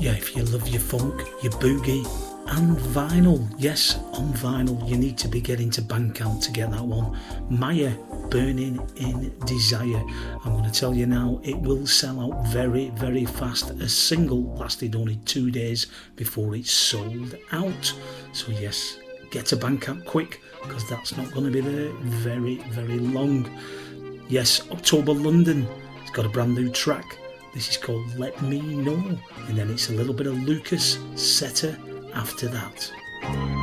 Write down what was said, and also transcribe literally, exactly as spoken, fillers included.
Yeah, if you love your funk, your boogie and vinyl, yes, on vinyl, you need to be getting to Bandcamp to get that one. Maya, Burning in Desire. I'm going to tell you now, it will sell out very, very fast. A single lasted only two days before it's sold out. So yes, get to Bandcamp quick, because that's not going to be there very, very long. Yes, October London, it's got a brand new track. This is called Let Me Know, and then it's a little bit of Lucas Setter after that.